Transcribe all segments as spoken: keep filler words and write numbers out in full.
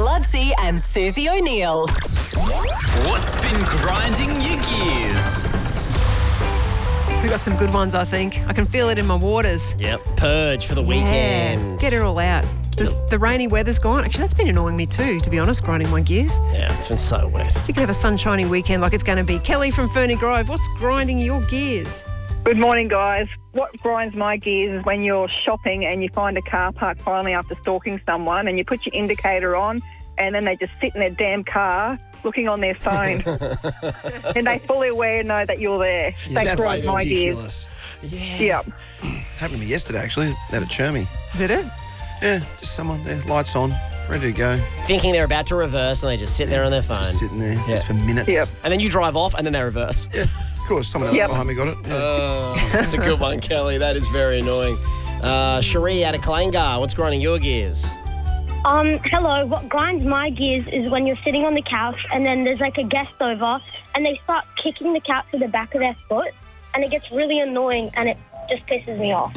Lutzi and Susie O'Neill. What's been grinding your gears? We got some good ones, I think. I can feel it in my waters. Yep, purge for the weekend. Yeah, get it all out. The, the rainy weather's gone. Actually, that's been annoying me too, to be honest, grinding my gears. Yeah, it's been so wet. So you can have a sunshiny weekend like it's going to be. Kelly from Ferny Grove, what's grinding your gears? Good morning, guys. What grinds my gears is when you're shopping and you find a car park finally after stalking someone and you put your indicator on and then they just sit in their damn car looking on their phone. And they fully aware know that you're there. Yeah, that that's grinds my gears. ridiculous. Yeah. Yeah. Happened to me yesterday, actually, out at Chermy. Did it? Yeah, just someone there, lights on, ready to go. Thinking they're about to reverse and they just sit there on their phone. Just sitting there, just for minutes. Yep. And then you drive off and then they reverse. Yeah, of course, someone else Yep. behind me got it. Yeah. Oh, that's a good one, Kelly. That is very annoying. Uh, Cherie out of Kalangar, what's grinding your gears? Um, hello. What grinds my gears is when you're sitting on the couch and then there's like a guest over and they start kicking the couch with the back of their foot and it gets really annoying and it just pisses me off.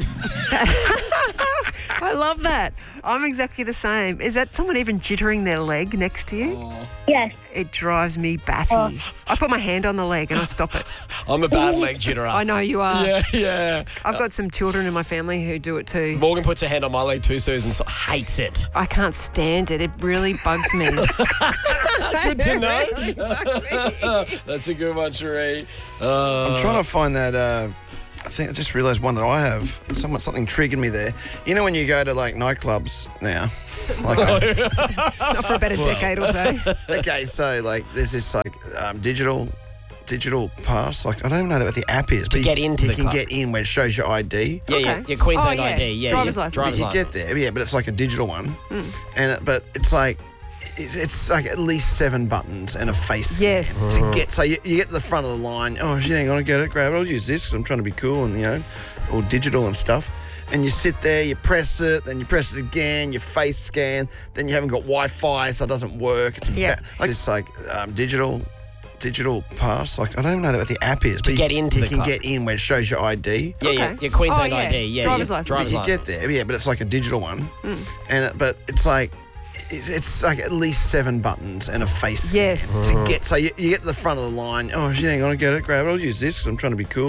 I love that. I'm exactly the same. Is that someone even jittering their leg next to you? Yes. It drives me batty. Oh. I put my hand on the leg and I stop it. I'm a bad leg jitterer. I know you are. Yeah, yeah. I've got some children in my family who do it too. Morgan puts her hand on my leg too, Susan, so hates it. I can't stand it. It really bugs me. Good to know. It really bugs me. That's a good one, Cherie. Uh, I'm trying to find that. Uh, I think I just realised one that I have. Someone, something triggered me there. You know when you go to like nightclubs now, like Not for about a decade or so. okay, so like there's this like um, digital digital pass. Like I don't even know what the app is. To but get you, into you the can club. get in where it shows your I D. yeah, yeah, Okay. your Queensland Oh, yeah. I D. Yeah, Driver's your license. Driver's You license. get there, yeah, but it's like a digital one, and it, but it's like it- it's like at least seven buttons and a face scan Yes. to get. So you, you get to the front of the line. Oh, shit, hang on, I get it, grab it. I'll use this because I'm trying to be cool and you know, all digital and stuff. And you sit there, you press it, then you press it again, you face scan, then you haven't got Wi-Fi, so it doesn't work. It's a Yeah. ba- like it's like um, digital. Digital pass, like I don't even know what the app is. To but get you, into you the can club. get in where it shows your I D. Yeah, yeah, Okay. your Queensland Oh, yeah. I D. Yeah, Driver's your license. Driver's you license. get there, yeah, but it's like a digital one, and it, but it's like it- it's like at least seven buttons and a face scan Yes. to get. So you, you get to the front of the line. Oh, shit, hang on, I get it, grab it. I'll use this because I'm trying to be cool.